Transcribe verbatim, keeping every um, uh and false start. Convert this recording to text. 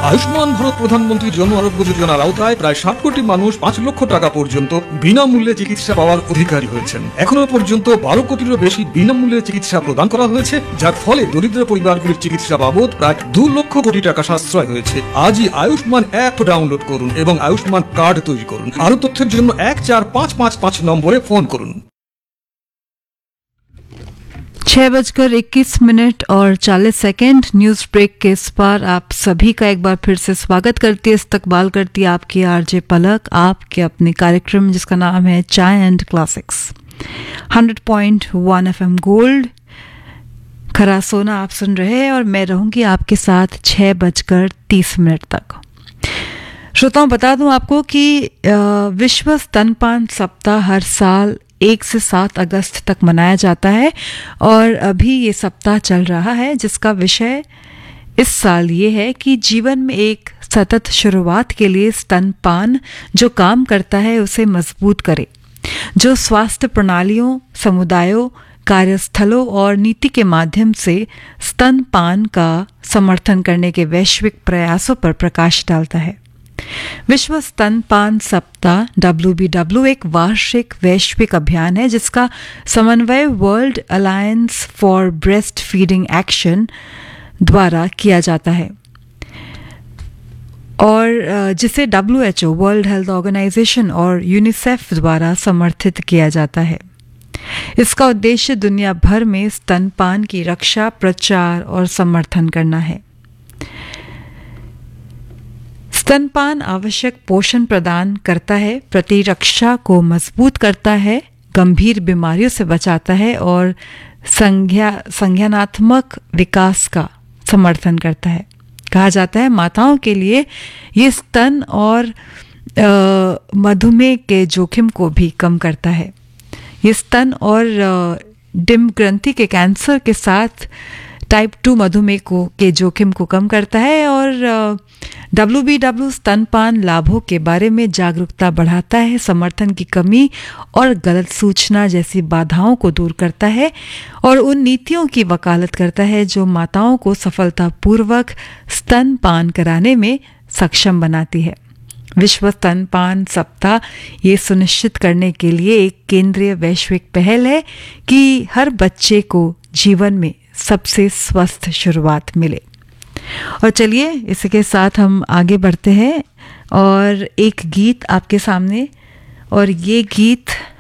আয়ুষ্মান ভারত প্রধানমন্ত্রী জন আরোগ্য যোজনার আওতায় প্রায় ষাট কোটি মানুষ পাঁচ লক্ষ টাকা পর্যন্ত বিনামূল্যে চিকিৎসা পাওয়ার অধিকারী হয়েছেন। এখনো পর্যন্ত বারো কোটিরও বেশি বিনামূল্যে চিকিৎসা প্রদান করা হয়েছে, যার ফলে দরিদ্র পরিবারগুলির চিকিৎসা বাবদ প্রায় দু লক্ষ কোটি টাকা সাশ্রয় হয়েছে। আজই আয়ুষ্মান অ্যাপ ডাউনলোড করুন এবং আয়ুষ্মান কার্ড তৈরি করুন। আরো তথ্যের জন্য এক চার পাঁচ পাঁচ পাঁচ নম্বরে ফোন করুন। छह बजकर इक्कीस मिनट और चालीस सेकेंड न्यूज ब्रेक के इस पार आप सभी का एक बार फिर से स्वागत करती है, इस्तकबाल करती है आपकी आरजे पलक आपके अपने कार्यक्रम जिसका नाम है चाय and classics hundred point one F M gold. खरा सोना आप सुन रहे हैं और मैं रहूंगी आपके साथ छह बजकर तीस मिनट तक। श्रोताओं, बता दूं आपको कि विश्व स्तनपान सप्ताह हर साल एक से सात अगस्त तक मनाया जाता है और अभी ये सप्ताह चल रहा है, जिसका विषय इस साल ये है कि जीवन में एक सतत शुरुआत के लिए स्तनपान जो काम करता है उसे मजबूत करे, जो स्वास्थ्य प्रणालियों, समुदायों, कार्यस्थलों और नीति के माध्यम से स्तनपान का समर्थन करने के वैश्विक प्रयासों पर प्रकाश डालता है। विश्व स्तनपान सप्ताह डब्ल्यू बी डब्ल्यू एक वार्षिक वैश्विक अभियान है जिसका समन्वय world alliance for breast feeding action द्वारा किया जाता है और जिसे W H O world health organisation और यूनिसेफ द्वारा समर्थित किया जाता है। इसका उद्देश्य दुनिया भर में स्तनपान की रक्षा, प्रचार और समर्थन करना है। स्तनपान आवश्यक पोषण प्रदान करता है, प्रतिरक्षा को मजबूत करता है, गंभीर बीमारियों से बचाता है और संज्ञा संज्ञानात्मक विकास का समर्थन करता है। कहा जाता है माताओं के लिए ये स्तन और मधुमेह के जोखिम को भी कम करता है। ये स्तन और डिम्ब ग्रंथि के कैंसर के साथ टाइप टू मधुमेह को के जोखिम को कम करता है और डब्ल्यू बी डब्ल्यू स्तनपान लाभों के बारे में जागरूकता बढ़ाता है, समर्थन की कमी और गलत सूचना जैसी बाधाओं को दूर करता है और उन नीतियों की वकालत करता है जो माताओं को सफलतापूर्वक स्तनपान कराने में सक्षम बनाती है। विश्व स्तनपान सप्ताह ये सुनिश्चित करने के लिए एक केंद्रीय वैश्विक पहल है कि हर बच्चे को जीवन में सबसे स्वस्थ शुरुआत मिले। और चलिए इसी के साथ हम आगे बढ़ते हैं और एक गीत आपके सामने, और ये गीत